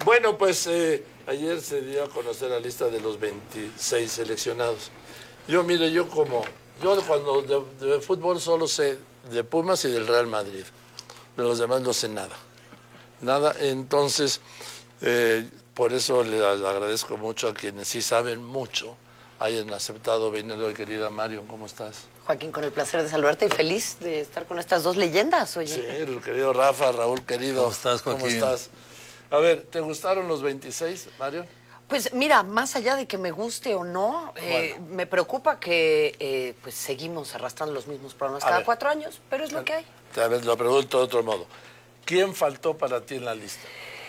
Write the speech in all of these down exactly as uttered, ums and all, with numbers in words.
Bueno, pues eh, ayer se dio a conocer la lista de los veintiséis seleccionados. Yo, mire, yo como... Yo cuando de, de fútbol solo sé de Pumas y del Real Madrid. De los demás no sé nada. Nada, entonces, eh, por eso le, le agradezco mucho a quienes sí saben mucho, hayan aceptado venir hoy, querida Mario. ¿Cómo estás? Joaquín, con el placer de saludarte y feliz de estar con estas dos leyendas, oye. Sí, el querido Rafa, Raúl, querido. ¿Cómo estás, Joaquín? ¿Cómo estás? A ver, ¿te gustaron los veintiséis, Mario? Pues mira, más allá de que me guste o no, eh, bueno. me preocupa que eh, pues seguimos arrastrando los mismos problemas cada ver, cuatro años, pero es lo que hay. A ver, lo pregunto de otro modo. ¿Quién faltó para ti en la lista?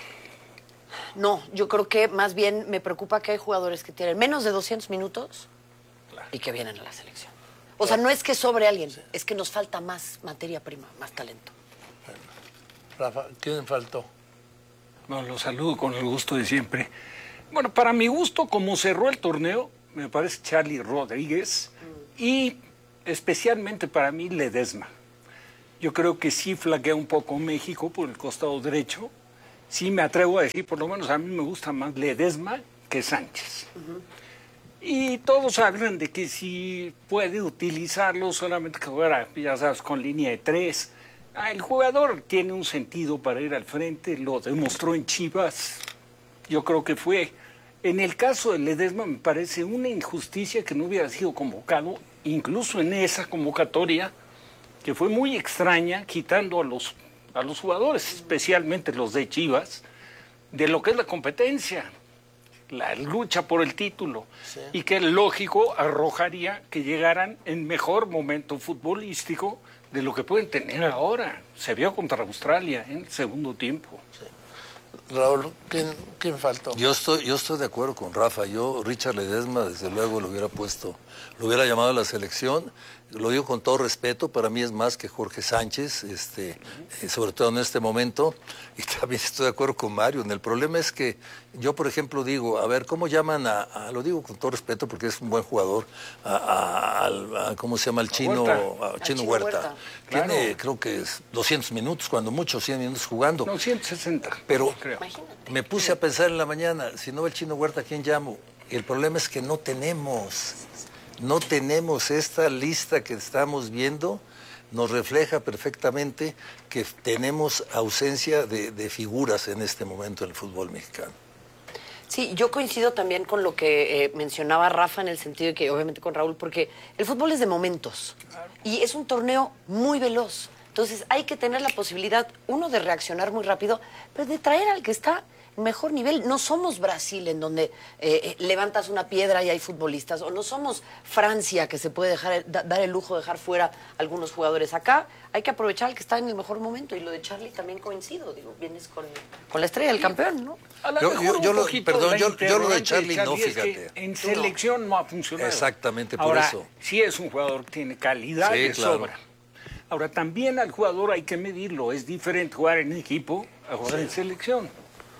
No, yo creo que más bien me preocupa que hay jugadores que tienen menos de doscientos minutos claro. y que vienen a la selección. O sea, no es que sobre alguien, sí. es que nos falta más materia prima, más talento. Bueno. Rafa, ¿quién faltó? Bueno, los saludo con el gusto de siempre. Bueno, para mi gusto, como cerró el torneo, me parece Charly Rodríguez mm. y especialmente para mí Ledesma. Yo creo que sí flaquea un poco México por el costado derecho. Sí me atrevo a decir, por lo menos a mí me gusta más Ledesma que Sánchez. Uh-huh. Y todos hablan de que si puede utilizarlo solamente que fuera, ya sabes, con línea de tres. Ah, el jugador tiene un sentido para ir al frente, lo demostró en Chivas. Yo creo que fue. En el caso de Ledesma me parece una injusticia que no hubiera sido convocado, incluso en esa convocatoria, que fue muy extraña, quitando a los, a los jugadores, especialmente los de Chivas, de lo que es la competencia, la lucha por el título, sí. y que lógico arrojaría que llegaran en mejor momento futbolístico de lo que pueden tener ahora. Se vio contra Australia en el segundo tiempo. Sí. Raúl, ¿quién, quién faltó? Yo estoy, yo estoy de acuerdo con Rafa. Yo, Richard Ledesma, desde luego lo hubiera puesto, lo hubiera llamado a la selección. Lo digo con todo respeto, para mí es más que Jorge Sánchez, este, eh, sobre todo en este momento. Y también estoy de acuerdo con Mario. El problema es que yo, por ejemplo, digo, a ver, ¿cómo llaman a, a lo digo con todo respeto porque es un buen jugador, a, a, a, a ¿cómo se llama? El chino, a Chino, Chino Huerta. Huerta. Tiene, claro. creo que es doscientos minutos, cuando mucho, cien minutos jugando. No, ciento sesenta. Pero creo. Me puse a pensar en la mañana, si no va el Chino Huerta, ¿a quién llamo? Y el problema es que no tenemos... No tenemos esta lista que estamos viendo, nos refleja perfectamente que tenemos ausencia de, de figuras en este momento en el fútbol mexicano. Sí, yo coincido también con lo que eh, mencionaba Rafa en el sentido de que, obviamente con Raúl, porque el fútbol es de momentos y es un torneo muy veloz. Entonces hay que tener la posibilidad, uno, de reaccionar muy rápido, pero de traer al que está mejor nivel. No somos Brasil, en donde eh, eh, levantas una piedra y hay futbolistas, o no somos Francia, que se puede dejar da, dar el lujo de dejar fuera algunos jugadores. Acá hay que aprovechar al que está en el mejor momento, y lo de Charly también coincido, digo, vienes con, con la estrella del campeón, ¿no? Yo, yo, yo lo, perdón, yo, yo lo de Charly no, fíjate. Es que en selección no ha funcionado. Exactamente, por Ahora, eso. Sí es un jugador que tiene calidad sí, de claro. sobra. Ahora, también al jugador hay que medirlo. Es diferente jugar en equipo a jugar sí. en selección.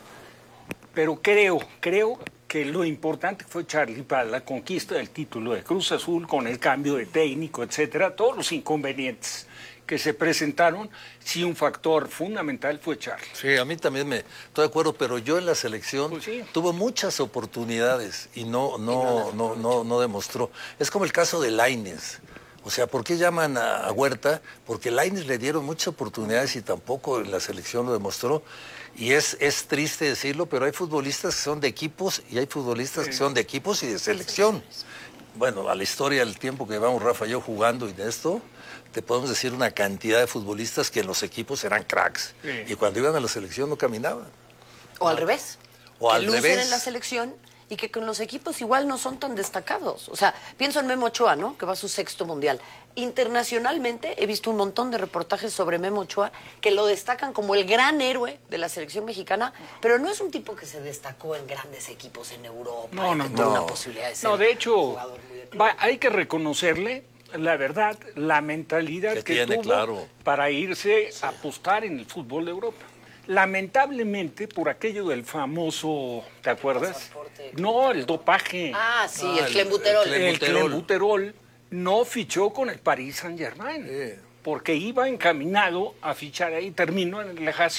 Pero creo, creo que lo importante fue Charly para la conquista del título de Cruz Azul, con el cambio de técnico, etcétera, todos los inconvenientes que se presentaron, sí, un factor fundamental fue Charly. Sí, a mí también me estoy de acuerdo, pero yo en la selección pues sí. tuvo muchas oportunidades y no, no, no, no, no demostró. Es como el caso de Lainez. O sea, ¿por qué llaman a, a Huerta? Porque Lainez le dieron muchas oportunidades y tampoco en la selección lo demostró. Y es, es triste decirlo, pero hay futbolistas que son de equipos y hay futbolistas sí. que son de equipos y de selección. Bueno, a la historia del tiempo que llevamos Rafa y yo jugando y de esto, te podemos decir una cantidad de futbolistas que en los equipos eran cracks. Sí. Y cuando iban a la selección no caminaban. O al revés. O al que lucen revés. en la selección y que con los equipos igual no son tan destacados. O sea, pienso en Memo Ochoa, ¿no? Que va a su sexto mundial. Internacionalmente he visto un montón de reportajes sobre Memo Ochoa que lo destacan como el gran héroe de la selección mexicana, pero no es un tipo que se destacó en grandes equipos en Europa. No, no, que no. tuvo una posibilidad de ser no, de hecho, un jugador muy de va, hay que reconocerle, la verdad, la mentalidad que, que tiene, tuvo claro. para irse sí. a apostar en el fútbol de Europa. Lamentablemente, por aquello del famoso, ¿te acuerdas? Pasaporte. No, el dopaje. Ah, sí, Ah, el clenbuterol. el- el- El clenbuterol no fichó con el Paris Saint-Germain, Sí. porque iba encaminado a fichar ahí, terminó en el Lejacio.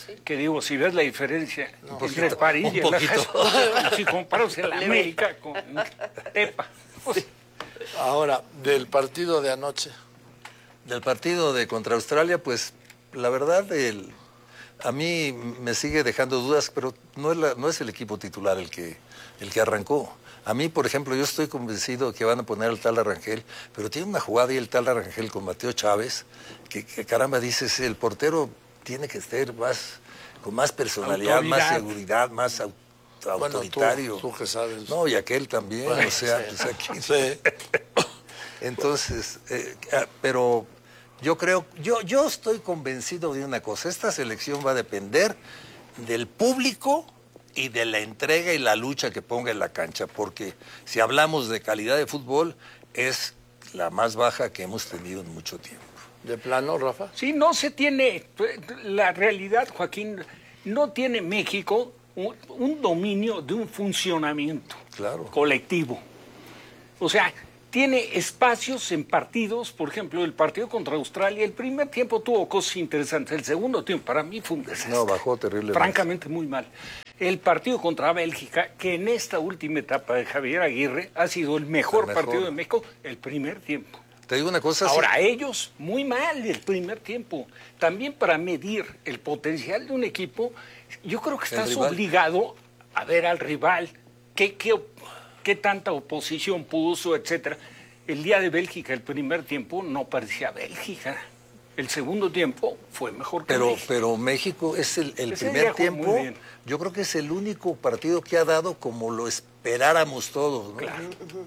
que digo, si ves la diferencia Un entre poquito, París un y el poquito. Ajasco, si comparas el América con Tepa. Pues, Ahora, del partido de anoche. Del partido de contra Australia, pues la verdad, el, a mí me sigue dejando dudas, pero no es, la, no es el equipo titular el que, el que arrancó. A mí, por ejemplo, yo estoy convencido que van a poner al tal Arrangel, pero tiene una jugada y el tal Arrangel con Mateo Chávez, que, que caramba, dices, el portero tiene que ser más, con más personalidad, Autoridad. más seguridad, más au- Bueno, autoritario. tú, tú que sabes. No, y aquel también, Bueno, o sea, sí. pues aquí. Sí. Entonces, eh, ah, pero yo creo, yo, yo estoy convencido de una cosa, esta selección va a depender del público y de la entrega y la lucha que ponga en la cancha, porque si hablamos de calidad de fútbol, es la más baja que hemos tenido en mucho tiempo. ¿De plano, Rafa? sí, no se tiene, la realidad, Joaquín, no tiene México un, un dominio de un funcionamiento Claro. colectivo. O sea, tiene espacios en partidos, por ejemplo, el partido contra Australia, el primer tiempo tuvo cosas interesantes, el segundo tiempo para mí fue un desastre. No, bajó terriblemente. Francamente muy mal. El partido contra Bélgica, que en esta última etapa de Javier Aguirre ha sido el mejor, El mejor. partido de México, el primer tiempo. Te digo una cosa. sí. Ahora, ellos, muy mal el primer tiempo. También para medir el potencial de un equipo, yo creo que estás rival. obligado a ver al rival, qué, qué, op- qué tanta oposición puso, etcétera. El día de Bélgica, el primer tiempo, no parecía Bélgica. El segundo tiempo fue mejor que Pero, México. pero México es el, el Ese primer día jugó muy tiempo, bien. yo creo que es el único partido que ha dado como lo esperáramos todos, ¿no? Claro.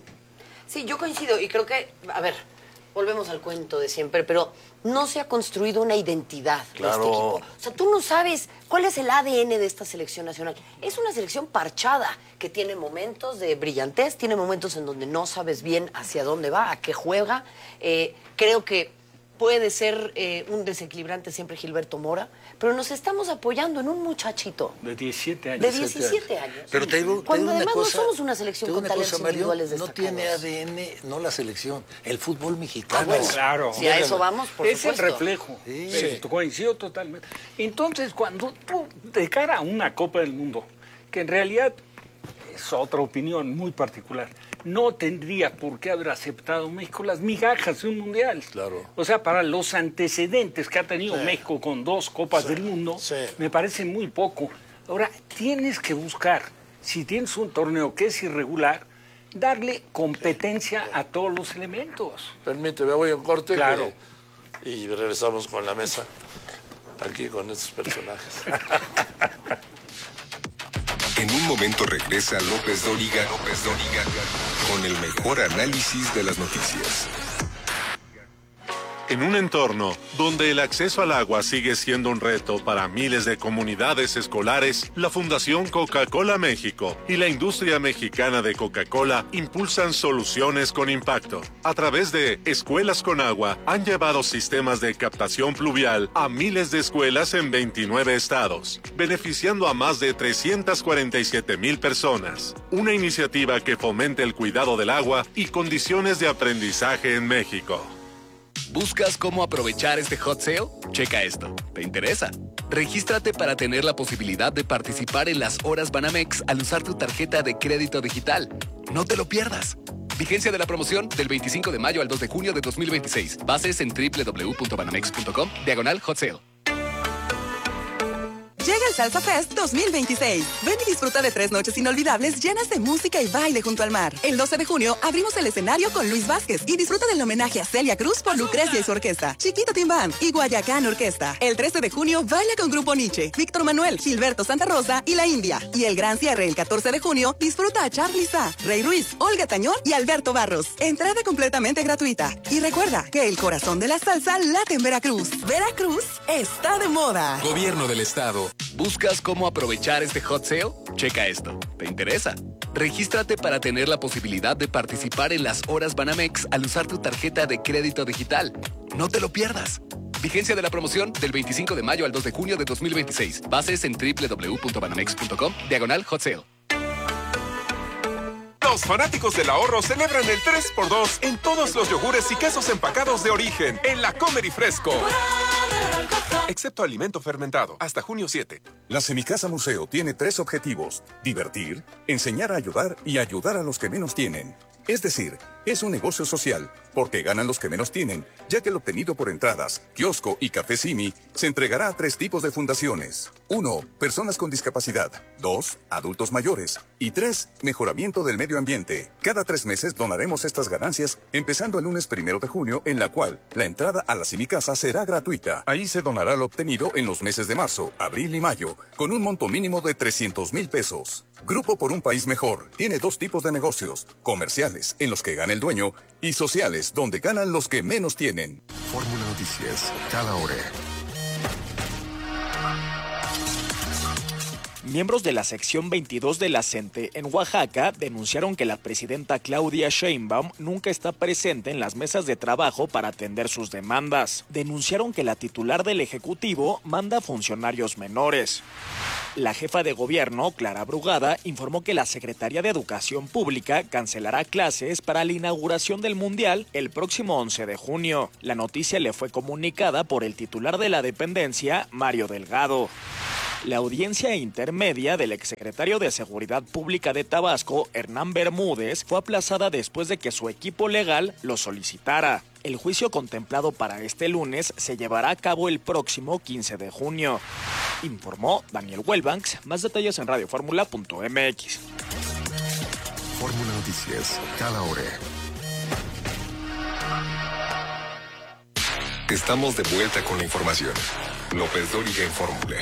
Sí, yo coincido y creo que, a ver, volvemos al cuento de siempre, pero no se ha construido una identidad de Claro. este equipo. O sea, tú no sabes cuál es el A D N de esta selección nacional. Es una selección parchada que tiene momentos de brillantez, tiene momentos en donde no sabes bien hacia dónde va, a qué juega. Eh, creo que puede ser eh, un desequilibrante siempre Gilberto Mora, pero nos estamos apoyando en un muchachito De diecisiete años. de diecisiete años. Pero te digo, te Cuando digo una además cosa, no somos una selección te digo con una talentos cosa, Mario, individuales no destacados. tiene A D N, no la selección, el fútbol mexicano. Ah, bueno, Claro. Si a eso vamos, por es supuesto. el reflejo. Sí. Eh, Coincido totalmente. Entonces, cuando tú, de cara a una Copa del Mundo, que en realidad es otra opinión muy particular, no tendría por qué haber aceptado México las migajas de un mundial. Claro. O sea, para los antecedentes que ha tenido Sí. México con dos Copas Sí, del Mundo, sí. me parece muy poco. Ahora, tienes que buscar, si tienes un torneo que es irregular, darle competencia a todos los elementos. Permíteme, voy a un corte. Claro. que- y regresamos con la mesa. Aquí con estos personajes. En un momento regresa López Dóriga, López Dóriga, con el mejor análisis de las noticias. En un entorno donde el acceso al agua sigue siendo un reto para miles de comunidades escolares, la Fundación Coca-Cola México y la industria mexicana de Coca-Cola impulsan soluciones con impacto. A través de Escuelas con Agua, han llevado sistemas de captación pluvial a miles de escuelas en veintinueve estados, beneficiando a más de trescientas cuarenta y siete mil personas. Una iniciativa que fomenta el cuidado del agua y condiciones de aprendizaje en México. ¿Buscas cómo aprovechar este hot sale? Checa esto. ¿Te interesa? Regístrate para tener la posibilidad de participar en las horas Banamex al usar tu tarjeta de crédito digital. No te lo pierdas. Vigencia de la promoción del veinticinco de mayo al dos de junio de dos mil veintiséis. Bases en doble u doble u doble u punto banamex punto com, diagonal hot sale. Llega el Salsa Fest dos mil veintiséis. Ven y disfruta de tres noches inolvidables llenas de música y baile junto al mar. El doce de junio abrimos el escenario con Luis Vázquez y disfruta del homenaje a Celia Cruz por Lucrecia y su orquesta, Chiquito Timbán y Guayacán Orquesta. El trece de junio baila con Grupo Nietzsche, Víctor Manuel, Gilberto Santa Rosa y La India. Y el gran cierre el catorce de junio disfruta a Charly Sa, Rey Ruiz, Olga Tañón y Alberto Barros. Entrada completamente gratuita. Y recuerda que el corazón de la salsa late en Veracruz. Veracruz está de moda. Gobierno del Estado. ¿Buscas cómo aprovechar este hot sale? Checa esto. ¿Te interesa? Regístrate para tener la posibilidad de participar en las horas Banamex al usar tu tarjeta de crédito digital. No te lo pierdas. Vigencia de la promoción del veinticinco de mayo al dos de junio de dos mil veintiséis. Bases en doble u doble u doble u punto banamex punto com, diagonal hot sale. Los fanáticos del ahorro celebran el tres por dos en todos los yogures y quesos empacados de origen en la Comer y Fresco. excepto alimento fermentado, hasta junio siete. La Semicasa Museo tiene tres objetivos: divertir, enseñar a ayudar y ayudar a los que menos tienen. Es decir, es un negocio social, porque ganan los que menos tienen, ya que el obtenido por entradas, kiosco y café Simi se entregará a tres tipos de fundaciones. Uno, personas con discapacidad. Dos, adultos mayores. Y tres, mejoramiento del medio ambiente. Cada tres meses donaremos estas ganancias, empezando el lunes primero de junio, en la cual la entrada a la Semicasa será gratuita. Ahí se donará lo obtenido en los meses de marzo, abril y mayo, con un monto mínimo de trescientos mil pesos. Grupo por un País Mejor tiene dos tipos de negocios: comerciales, en los que gana el dueño, y sociales, donde ganan los que menos tienen. Fórmula Noticias, cada hora. Miembros de la sección veintidós de la CENTE en Oaxaca denunciaron que la presidenta Claudia Sheinbaum nunca está presente en las mesas de trabajo para atender sus demandas. Denunciaron que la titular del Ejecutivo manda funcionarios menores. La jefa de gobierno, Clara Brugada, informó que la Secretaría de Educación Pública cancelará clases para la inauguración del Mundial el próximo once de junio. La noticia le fue comunicada por el titular de la dependencia, Mario Delgado. La audiencia intermedia del exsecretario de Seguridad Pública de Tabasco, Hernán Bermúdez, fue aplazada después de que su equipo legal lo solicitara. El juicio contemplado para este lunes se llevará a cabo el próximo quince de junio. Informó Daniel Welbanks. Más detalles en radio fórmula punto m x. Fórmula Noticias, cada hora. Estamos de vuelta con la información. López Dóriga en Fórmula.